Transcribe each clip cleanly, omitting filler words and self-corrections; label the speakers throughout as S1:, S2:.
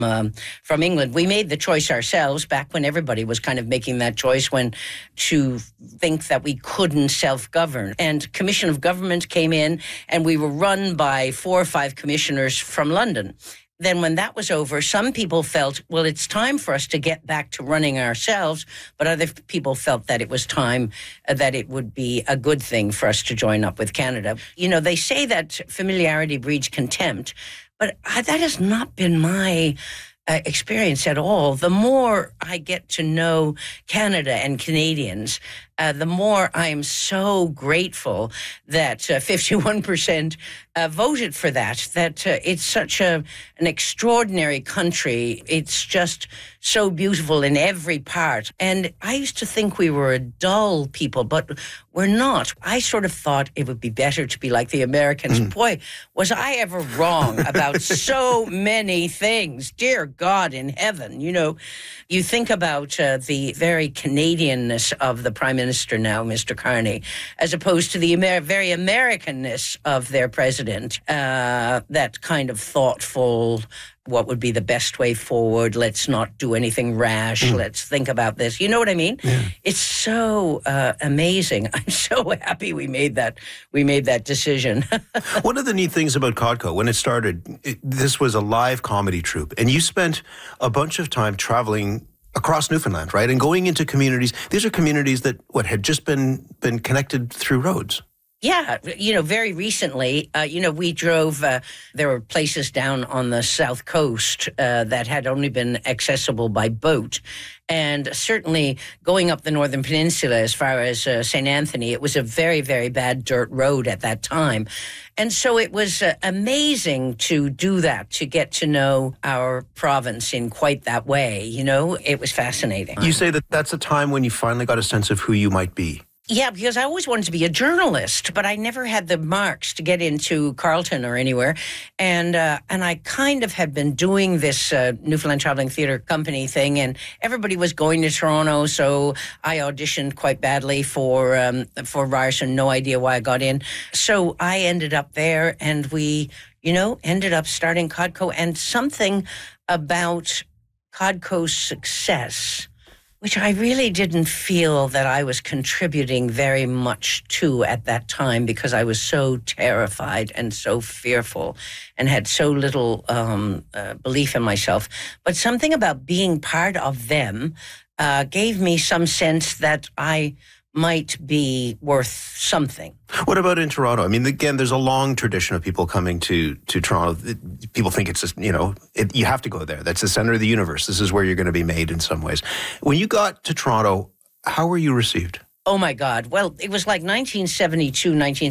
S1: from England. We made the choice ourselves back when everybody was kind of making that choice, when to think that we couldn't self-govern. And Commission of Government came in, and we were run by 4 or 5 commissioners from London. Then when that was over, some people felt, well, it's time for us to get back to running ourselves, but other people felt that it was time, that it would be a good thing for us to join up with Canada. You know, they say that familiarity breeds contempt, but that has not been my experience at all. The more I get to know Canada and Canadians, the more I am so grateful that 51% voted for that it's such an extraordinary country. It's just so beautiful in every part. And I used to think we were a dull people, but we're not. I sort of thought it would be better to be like the Americans. Boy, was I ever wrong about so many things. Dear God in heaven, you know, you think about the very Canadianness of the Prime Minister now, Mr. Carney, as opposed to the very Americanness of their president, that kind of thoughtful, what would be the best way forward? Let's not do anything rash. Let's think about this. You know what I mean? Yeah. It's so amazing. I'm so happy we made that decision.
S2: One of the neat things about Codco, when it started, this was a live comedy troupe, and you spent a bunch of time traveling across Newfoundland, right? And going into communities. These are communities that had just been connected through roads.
S1: Yeah, you know, very recently, we drove, there were places down on the south coast that had only been accessible by boat. And certainly going up the Northern Peninsula as far as St. Anthony, it was a very, very bad dirt road at that time. And so it was amazing to do that, to get to know our province in quite that way. You know, it was fascinating.
S2: You say that that's a time when you finally got a sense of who you might be.
S1: Yeah, because I always wanted to be a journalist, but I never had the marks to get into Carleton or anywhere. And I kind of had been doing this Newfoundland Traveling Theatre Company thing, and everybody was going to Toronto, so I auditioned quite badly for Ryerson. No idea why I got in. So I ended up there, and we, ended up starting Codco. And something about Codco's success, which I really didn't feel that I was contributing very much to at that time, because I was so terrified and so fearful and had so little belief in myself. But something about being part of them gave me some sense that I might be worth something.
S2: What about in Toronto? I mean, again, there's a long tradition of people coming to Toronto. People think it's just, you have to go there. That's the center of the universe. This is where you're going to be made in some ways. When you got to Toronto, how were you received?
S1: Oh, my God. Well, it was like 1972,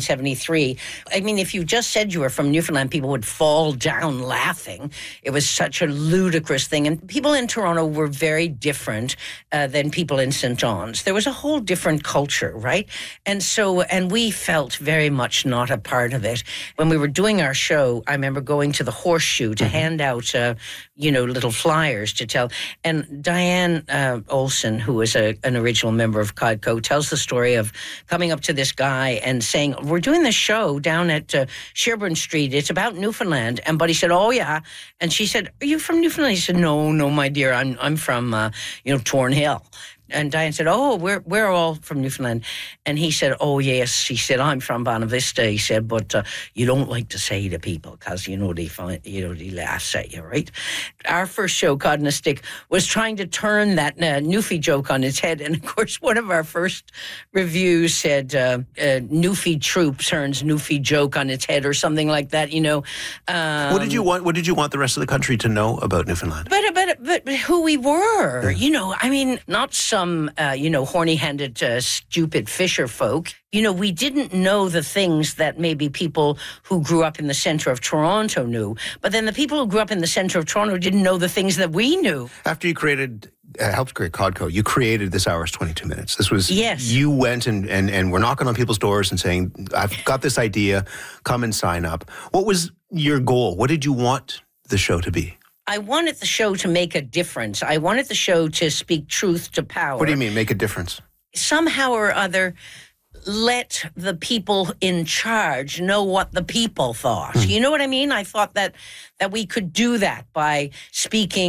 S1: 1973. I mean, if you just said you were from Newfoundland, people would fall down laughing. It was such a ludicrous thing. And people in Toronto were very different than people in St. John's. There was a whole different culture, right? And we felt very much not a part of it. When we were doing our show, I remember going to the Horseshoe to hand out, little flyers to tell. And Diane Olson, who was an original member of Codco, tells the story of coming up to this guy and saying, we're doing this show down at Sherbourne Street. It's about Newfoundland. And Buddy said, oh, yeah. And she said, are you from Newfoundland? He said, no, my dear. I'm from, Thornhill. And Diane said, oh, we're all from Newfoundland. And he said, oh, yes. He said, I'm from Bonavista. He said, but you don't like to say to people because, they laugh at you, right? Our first show, Cod and a Stick, was trying to turn that Newfie joke on its head. And, of course, one of our first reviews said, Newfie troop turns Newfie joke on its head or something like that,
S2: What did you want the rest of the country to know about Newfoundland?
S1: But who we were, not some, horny-handed, stupid fisher folk. We didn't know the things that maybe people who grew up in the center of Toronto knew. But then the people who grew up in the center of Toronto didn't know the things that we knew.
S2: After you helped create Codco, you created this Hour's 22 Minutes. This was,
S1: yes.
S2: You went and were knocking on people's doors and saying, I've got this idea, come and sign up. What was your goal? What did you want the show to be?
S1: I wanted the show to make a difference. I wanted the show to speak truth to power.
S2: What do you mean, make a difference?
S1: Somehow or other, let the people in charge know what the people thought. You know what I mean? I thought that we could do that by speaking